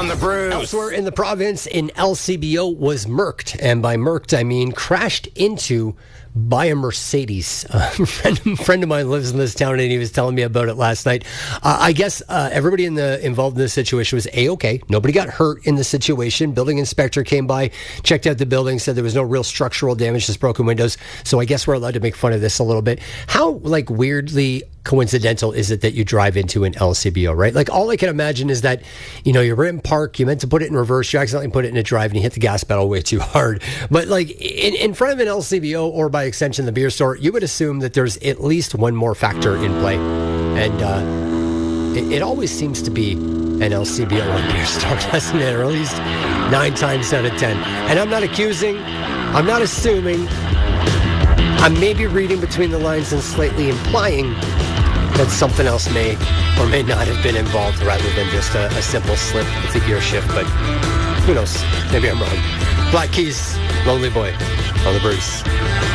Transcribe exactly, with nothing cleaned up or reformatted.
on the Bruce. Elsewhere in the province, an L C B O was murked. And by murked, I mean crashed into by a Mercedes. Uh, a friend, friend of mine lives in this town, and he was telling me about it last night. Uh, I guess uh, everybody in the involved in this situation was A-okay. Nobody got hurt in the situation. Building inspector came by, checked out the building, said there was no real structural damage, just broken windows. So I guess we're allowed to make fun of this a little bit. How, like, weirdly coincidental is it that you drive into an L C B O, right? Like, all I can imagine is that, you know, you're in park, you meant to put it in reverse, you accidentally put it in a drive, and you hit the gas pedal way too hard. But, like, in, in front of an L C B O, or by extension the beer store, you would assume that there's at least one more factor in play. And uh, it, it always seems to be an L C B O or beer store, doesn't it? Or at least nine times out of ten. And I'm not accusing, I'm not assuming, I'm maybe reading between the lines and slightly implying that something else may or may not have been involved rather than just a, a simple slip with the gear shift. But who knows? Maybe I'm wrong. Black Keys, Lonely Boy on the Bruce.